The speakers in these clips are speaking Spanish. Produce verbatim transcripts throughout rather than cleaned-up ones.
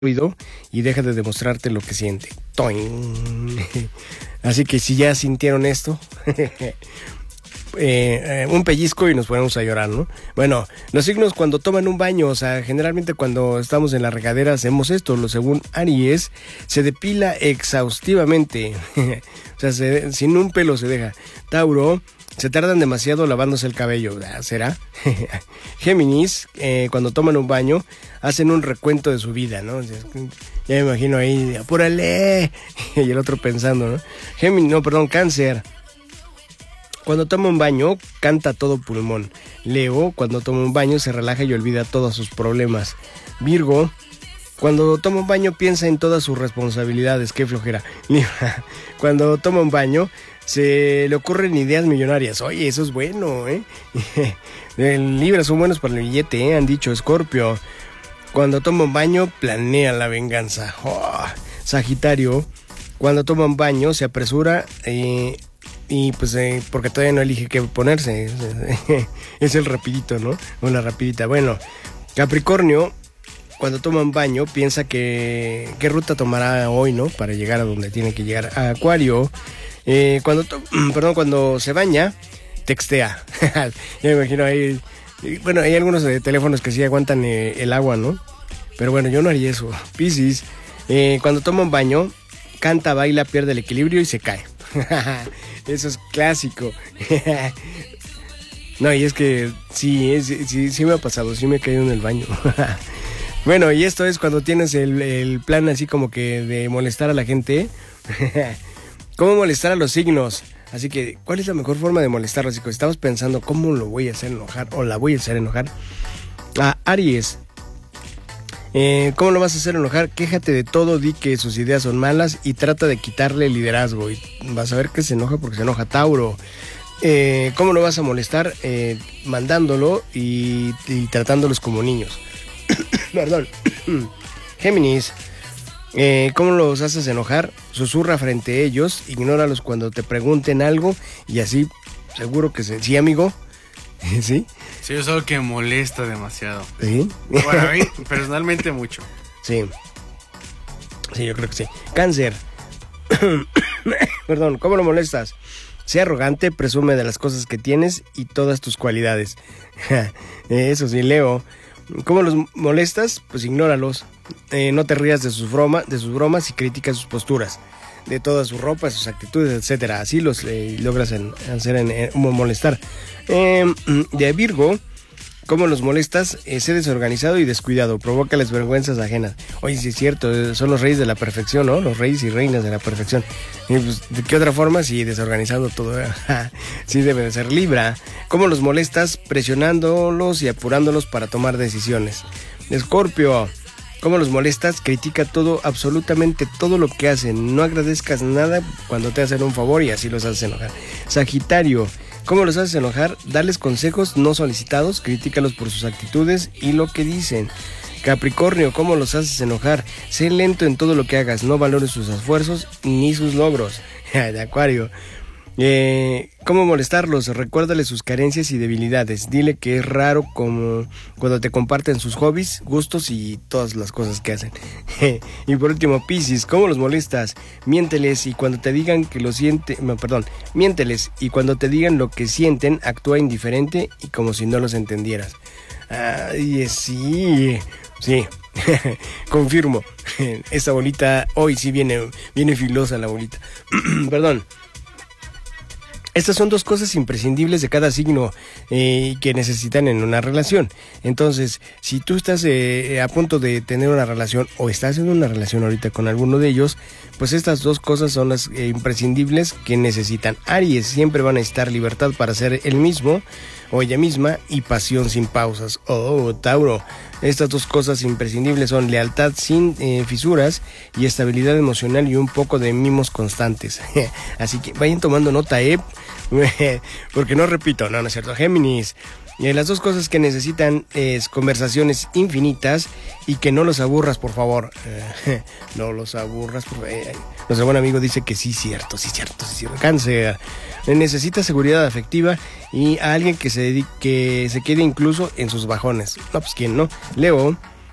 ruido y deja de demostrarte lo que siente. ¡Toing! Así que si ya sintieron esto, eh, eh, un pellizco y nos ponemos a llorar, ¿no? Bueno, los signos cuando toman un baño, o sea, generalmente cuando estamos en la regadera hacemos esto. Lo según Aries, se depila exhaustivamente, o sea, se, sin un pelo se deja. Tauro, se tardan demasiado lavándose el cabello, ¿será? Géminis, eh, cuando toman un baño, hacen un recuento de su vida, ¿no? Ya me imagino ahí, apúrale, y el otro pensando, ¿no? Géminis, no, perdón, Cáncer, cuando toma un baño, canta a todo pulmón. Leo, cuando toma un baño, se relaja y olvida todos sus problemas. Virgo, cuando toma un baño, piensa en todas sus responsabilidades. ¡Qué flojera! Libra, cuando toma un baño, se le ocurren ideas millonarias. Oye, eso es bueno, ¿eh? Libra, son buenos para el billete, ¿eh? Han dicho. Escorpio, cuando toma un baño, planea la venganza. Oh. Sagitario, cuando toma un baño, se apresura eh, y pues eh, porque todavía no elige qué ponerse. Es el rapidito, ¿no? O la rapidita. Bueno, Capricornio, cuando toma un baño, piensa que qué ruta tomará hoy, ¿no? Para llegar a donde tiene que llegar. Acuario, eh, cuando to- perdón, cuando se baña, textea. Ya me imagino ahí. Bueno, hay algunos eh, teléfonos que sí aguantan eh, el agua, ¿no? Pero bueno, yo no haría eso. Piscis, eh, cuando toma un baño, canta, baila, pierde el equilibrio y se cae. Eso es clásico. No, y es que sí, es, sí, sí me ha pasado, sí me he caído en el baño. Bueno, y esto es cuando tienes el, el plan así como que de molestar a la gente. ¿Cómo molestar a los signos? Así que, ¿cuál es la mejor forma de molestarlos? Si estamos pensando, ¿cómo lo voy a hacer enojar? O la voy a hacer enojar. A Aries, eh, ¿cómo lo vas a hacer enojar? Quéjate de todo, di que sus ideas son malas y trata de quitarle el liderazgo. Y vas a ver que se enoja porque se enoja. Tauro, eh, ¿cómo lo vas a molestar? Eh, mandándolo y, y tratándolos como niños. Perdón. Géminis, eh, ¿cómo los haces enojar? Susurra frente a ellos, ignóralos cuando te pregunten algo y así seguro que se... ¿Sí, amigo? ¿Sí? Sí, es algo que molesta demasiado. ¿Sí? Bueno, a mí personalmente mucho. Sí. Sí, yo creo que sí. Cáncer. Perdón, ¿cómo lo molestas? Sé arrogante, presume de las cosas que tienes y todas tus cualidades. Eso sí. Leo, ¿cómo los molestas? Pues ignóralos. Eh, no te rías de sus bromas, de sus bromas y critica sus posturas, de toda su ropa, sus actitudes, etcétera. Así los eh, logras en, hacer en, en, molestar. Eh, de Virgo, ¿cómo los molestas? Eh, sé desorganizado y descuidado, provócales vergüenzas ajenas. Oye, sí es cierto, son los reyes de la perfección, ¿no? Los reyes y reinas de la perfección. Y pues, ¿de qué otra forma? Si desorganizado todo. Sí debe de ser. Libra, ¿cómo los molestas? Presionándolos y apurándolos para tomar decisiones. Escorpio, ¿cómo los molestas? Critica todo, absolutamente todo lo que hacen. No agradezcas nada cuando te hacen un favor y así los haces enojar. Sagitario, ¿cómo los haces enojar? Darles consejos no solicitados, critícalos por sus actitudes y lo que dicen. Capricornio, ¿cómo los haces enojar? Sé lento en todo lo que hagas, no valores sus esfuerzos ni sus logros. De Acuario, Eh, ¿cómo molestarlos? Recuérdale sus carencias y debilidades. Dile que es raro como cuando te comparten sus hobbies, gustos y todas las cosas que hacen. Y por último, Piscis, ¿cómo los molestas? Miénteles y cuando te digan que lo sienten, no, perdón, miénteles y cuando te digan lo que sienten, actúa indiferente y como si no los entendieras. Ay, sí, sí. Confirmo. Esta bolita hoy sí viene, viene filosa la bolita. Perdón. Estas son dos cosas imprescindibles de cada signo eh, que necesitan en una relación. Entonces, si tú estás eh, a punto de tener una relación o estás en una relación ahorita con alguno de ellos, pues estas dos cosas son las eh, imprescindibles que necesitan. Aries siempre van a necesitar libertad para ser él mismo o ella misma y pasión sin pausas. Oh, Tauro, estas dos cosas imprescindibles son lealtad sin eh, fisuras y estabilidad emocional y un poco de mimos constantes. Así que vayan tomando nota, eh, porque no repito, no, no es cierto. Géminis, eh, las dos cosas que necesitan es conversaciones infinitas y que no los aburras, por favor. Eh, no los aburras, por favor. Eh, nuestro buen amigo dice que sí, cierto, sí, cierto, sí, cierto. Cáncer, necesita seguridad afectiva y a alguien que se dedique, que se quede incluso en sus bajones. No, pues quién no. Leo,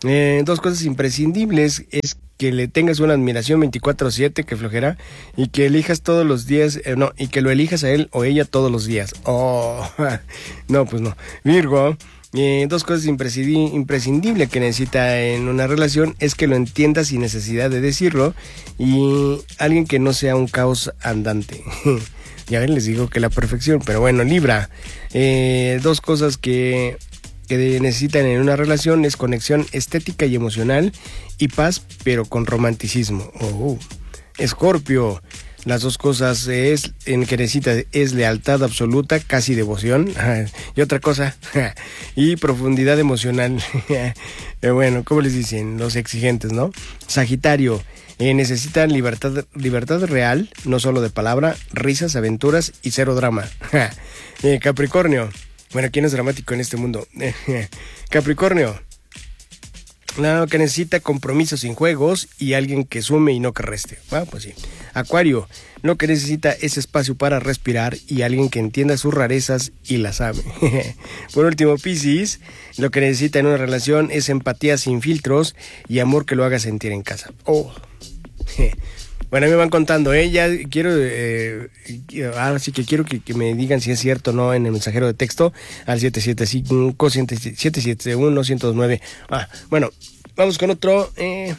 Eh, dos cosas imprescindibles es que le tengas una admiración veinticuatro siete, que flojera, y que elijas todos los días, eh, no, y que lo elijas a él o ella todos los días. Oh, no, pues no. Virgo, eh, dos cosas imprescindi- imprescindibles que necesita en una relación es que lo entienda sin necesidad de decirlo, y alguien que no sea un caos andante. Ya ven, les digo que la perfección, pero bueno. Libra, eh, dos cosas que... que necesitan en una relación es conexión estética y emocional y paz, pero con romanticismo. Oh. Escorpio, las dos cosas es en que necesita es lealtad absoluta, casi devoción, y otra cosa, y profundidad emocional. Bueno, ¿cómo les dicen? Los exigentes, ¿no? Sagitario, eh, necesitan libertad, libertad real, no solo de palabra, risas, aventuras y cero drama. eh, Capricornio, bueno, ¿quién es dramático en este mundo? Capricornio, lo que necesita compromisos sin juegos y alguien que sume y no que reste. Ah, pues sí. Acuario, lo que necesita es espacio para respirar y alguien que entienda sus rarezas y las ame. Por último, Piscis, lo que necesita en una relación es empatía sin filtros y amor que lo haga sentir en casa. Oh. Bueno, me van contando, ¿eh? Ya quiero, eh, ahora sí que quiero que, que me digan si es cierto o no en el mensajero de texto al siete siete cinco, siete siete uno, uno cero nueve. Ah, bueno, vamos con otro. Eh,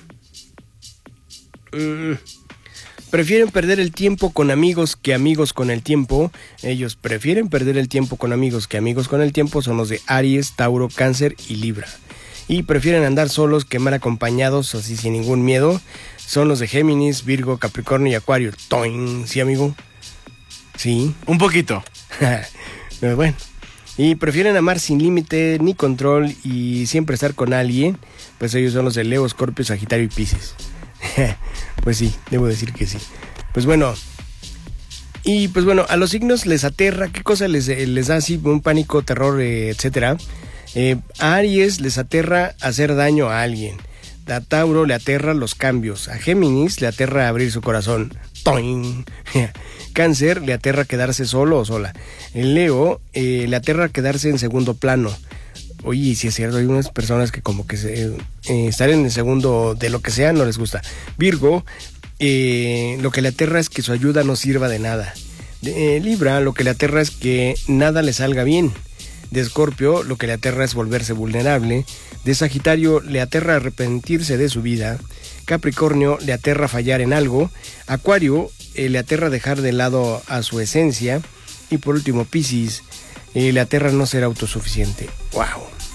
mm, prefieren perder el tiempo con amigos que amigos con el tiempo. Ellos prefieren perder el tiempo con amigos que amigos con el tiempo. Son los de Aries, Tauro, Cáncer y Libra. Y prefieren andar solos que mal acompañados, así sin ningún miedo. Son los de Géminis, Virgo, Capricornio y Acuario. ¡Toing! ¿Sí, amigo? Sí. Un poquito. Bueno. Y prefieren amar sin límite ni control y siempre estar con alguien. Pues ellos son los de Leo, Escorpio, Sagitario y Piscis. Pues sí, debo decir que sí. Pues bueno. Y pues bueno, a los signos les aterra. ¿Qué cosa les, les da así? Un pánico, terror, eh, etcétera. Eh, a Aries les aterra hacer daño a alguien. A Tauro le aterra los cambios. A Géminis le aterra abrir su corazón. ¡Toing! Cáncer le aterra quedarse solo o sola. El Leo eh, le aterra quedarse en segundo plano. Oye, si es cierto, hay unas personas que como que se, eh, estar en el segundo de lo que sea no les gusta. Virgo, eh, lo que le aterra es que su ayuda no sirva de nada. De, eh, Libra, lo que le aterra es que nada le salga bien. De Escorpio, lo que le aterra es volverse vulnerable. De Sagitario, le aterra arrepentirse de su vida. Capricornio, le aterra fallar en algo. Acuario, eh, le aterra dejar de lado a su esencia. Y por último, Piscis, eh, le aterra no ser autosuficiente. ¡Wow!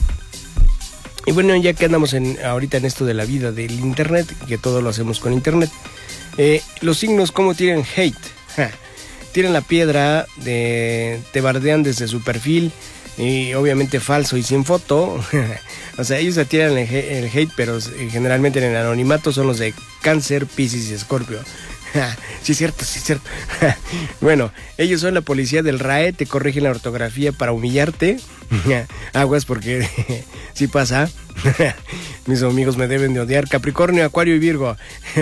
Y bueno, ya que andamos en, ahorita en esto de la vida del internet, que todo lo hacemos con internet, eh, los signos, ¿cómo tiran hate? Ja, tiran la piedra, de, te bardean desde su perfil, y obviamente falso y sin foto. O sea, ellos se tiran el, el hate, pero generalmente en el anonimato son los de Cáncer, Piscis y Escorpio. Sí es cierto, sí es cierto. Bueno, ellos son la policía del R A E, te corrigen la ortografía para humillarte. Aguas porque sí pasa. Mis amigos me deben de odiar. Capricornio, Acuario y Virgo.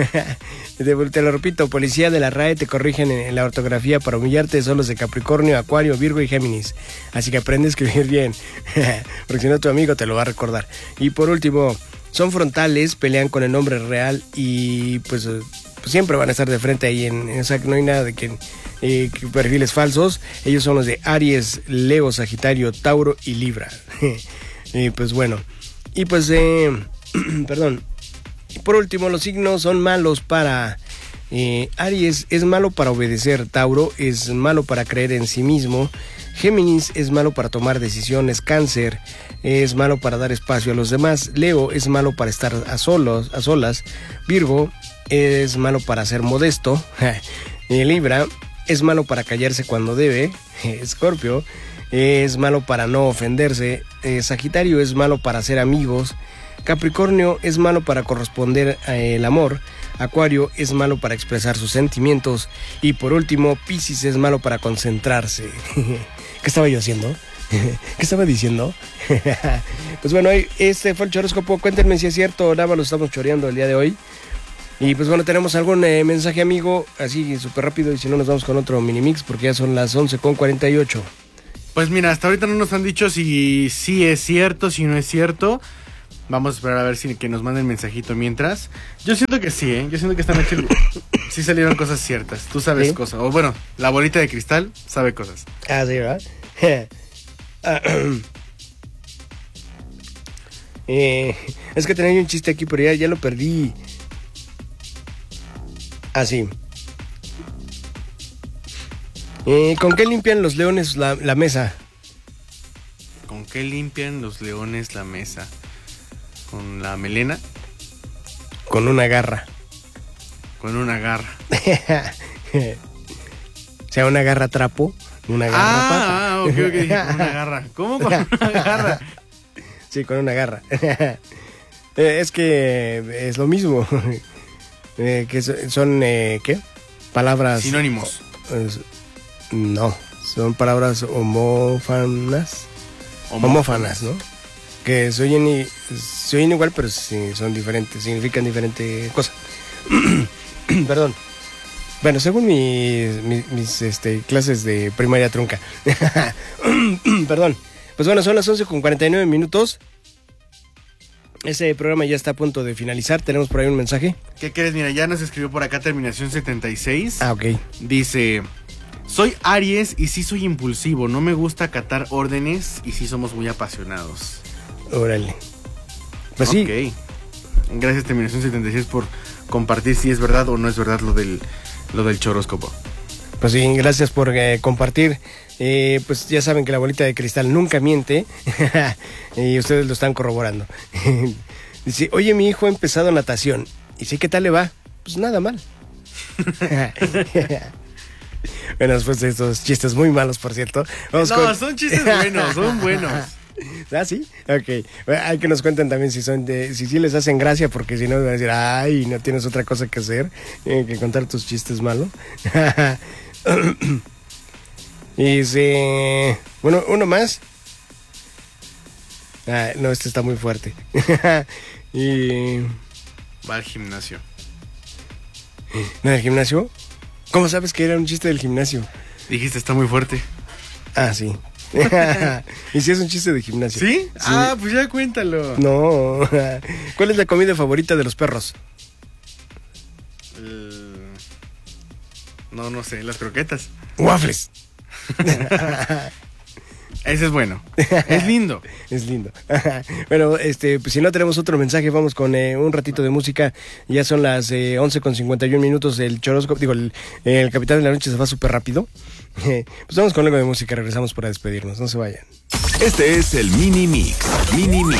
Te lo repito, policía de la R A E te corrigen en la ortografía para humillarte. Son los de Capricornio, Acuario, Virgo y Géminis. Así que aprende a escribir bien, porque si no tu amigo te lo va a recordar. Y por último, son frontales, pelean con el nombre real y pues... pues siempre van a estar de frente ahí, en, en, o sea, no hay nada de que, eh, que perfiles falsos. Ellos son los de Aries, Leo, Sagitario, Tauro y Libra. Y pues bueno, y pues, eh, perdón, y por último, los signos son malos para... Eh, Aries es malo para obedecer, Tauro es malo para creer en sí mismo, Géminis es malo para tomar decisiones, Cáncer es malo para dar espacio a los demás, Leo es malo para estar a, solos, a solas, Virgo es malo para ser modesto, Libra es malo para callarse cuando debe, Escorpio es malo para no ofenderse, eh, Sagitario es malo para ser amigos, Capricornio es malo para corresponder al amor, Acuario es malo para expresar sus sentimientos y por último Piscis es malo para concentrarse. ¿Qué estaba yo haciendo? ¿Qué estaba diciendo? Pues bueno, este fue el choróscopo. Cuéntenme si es cierto o nada, lo estamos choreando el día de hoy. Y pues bueno, tenemos algún eh, mensaje, amigo, así súper rápido, y si no nos vamos con otro mini mix porque ya son las once con cuarenta y ocho. Pues mira, hasta ahorita no nos han dicho si sí es cierto, si no es cierto, Vamos a esperar a ver si que nos manden mensajito mientras. Yo siento que sí, ¿eh? Yo siento que esta noche sí salieron cosas ciertas. Tú sabes ¿Sí? cosas. O bueno, la bolita de cristal sabe cosas. Ah, sí, ¿verdad? eh, es que tenía un chiste aquí, pero ya, ya lo perdí. Ah, sí. Eh, ¿Con qué limpian los leones la, la mesa? ¿Con qué limpian los leones la mesa? ¿Con la melena? Con una garra. Con una garra. O sea, una garra trapo, una garra Ah, pata. ah, ok, ok, dije, con una garra. ¿Cómo con una garra? Sí, con una garra. Eh, es que es lo mismo. Eh, que so- son, eh, ¿qué? Palabras... Sinónimos. eh, no, son palabras homófanas. Homófanas, ¿no? Que se oyen, y, se oyen igual, pero sí, son diferentes, significan diferente cosa. Perdón. Bueno, según mis, mis, mis, este, clases de primaria trunca. Perdón. Pues bueno, son las once con cuarenta y nueve minutos. Ese programa ya está a punto de finalizar. Tenemos por ahí un mensaje. ¿Qué quieres? Mira, ya nos escribió por acá terminación setenta y seis. Ah, ok. Dice, soy Aries y sí soy impulsivo. No me gusta acatar órdenes y sí somos muy apasionados. Órale. Pues sí. Ok. Gracias terminación setenta y seis por compartir si es verdad o no es verdad lo del, lo del choróscopo. Pues sí, gracias por eh, compartir. Eh, pues ya saben que la bolita de cristal nunca miente. Y ustedes lo están corroborando. Dice, oye, mi hijo ha empezado natación. ¿Y sí qué tal le va? Pues nada mal. Bueno, después de estos chistes muy malos, por cierto. Vamos No, con... son chistes buenos, son buenos. ¿Ah, sí? Ok. Bueno, hay que nos cuenten también si son de, si sí les hacen gracia, porque si no van a decir, ay, no tienes otra cosa que hacer eh, que contar tus chistes malos. Y dice, bueno, uno más. Ah, no, este está muy fuerte. Y Va al gimnasio. ¿no del gimnasio? ¿Cómo sabes que era un chiste del gimnasio? Dijiste, está muy fuerte. Ah, sí. Y si es un chiste de gimnasio. ¿Sí? Ah, pues ya cuéntalo. No. ¿Cuál es la comida favorita de los perros? El- No, no sé, las croquetas. Waffles. Ese es bueno. Es lindo. Es lindo. Bueno, este, pues si no tenemos otro mensaje, vamos con eh, un ratito de música. Ya son las eh, once con cincuenta y uno minutos. El choróscopo, digo, el, el Capitán de la Noche se va súper rápido. Eh, pues vamos con algo de música, regresamos para despedirnos. No se vayan. Este es el Mini Mix. Mini Mix.